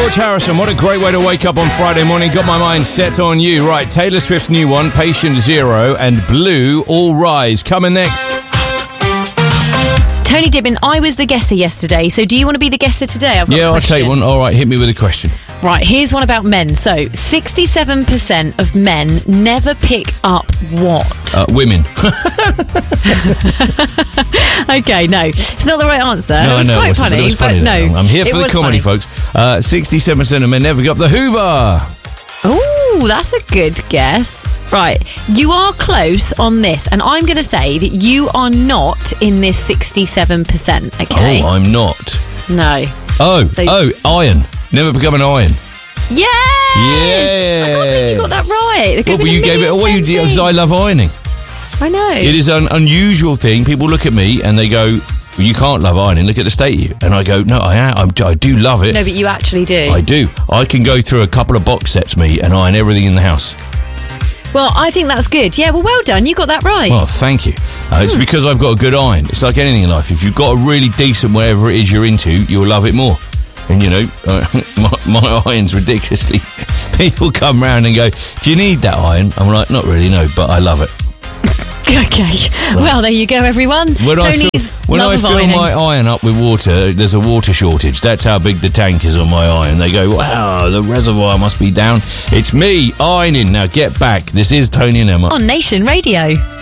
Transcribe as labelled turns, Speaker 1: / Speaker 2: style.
Speaker 1: George Harrison, what a great way to wake up on Friday morning. Got my mind set on you. Right, Taylor Swift's new one, Patient Zero, and Blue, All Rise. Coming next.
Speaker 2: Tony Dibbin, I was the guesser yesterday, so do you want to be the guesser today?
Speaker 1: I'll take one. All right, hit me with a question.
Speaker 2: Right, here's one about men. So, 67% of men never pick up what?
Speaker 1: Women.
Speaker 2: Okay, no. It's not the right answer.
Speaker 1: No,
Speaker 2: it was quite funny,
Speaker 1: but it was funny.
Speaker 2: no.
Speaker 1: I'm here for the comedy, folks. 67% of men never pick up the Hoover.
Speaker 2: Oh, that's a good guess. Right, you are close on this, and I'm going to say that you are not in this 67%, okay?
Speaker 1: Oh, I'm not.
Speaker 2: No.
Speaker 1: Iron. Never become an iron.
Speaker 2: Yes! I can't believe you got that right.
Speaker 1: Well, but you gave it away because I love ironing.
Speaker 2: I know.
Speaker 1: It is an unusual thing. People look at me and they go, well, you can't love ironing. Look at the state of you. And I go, no, I do love it.
Speaker 2: No, but you actually do.
Speaker 1: I do. I can go through a couple of box sets, me, and iron everything in the house.
Speaker 2: Well, I think that's good. Yeah, well done. You got that right.
Speaker 1: Well, thank you. It's because I've got a good iron. It's like anything in life. If you've got a really decent whatever it is you're into, you'll love it more. And, you know, my iron's ridiculously... People come round and go, do you need that iron? I'm like, not really, no, but I love it.
Speaker 2: Okay. Well, there you go, everyone. When I
Speaker 1: fill my iron up with water, there's a water shortage. That's how big the tank is on my iron. They go, wow, the reservoir must be down. It's me, ironing. Now get back. This is Tony and Emma.
Speaker 2: On Nation Radio.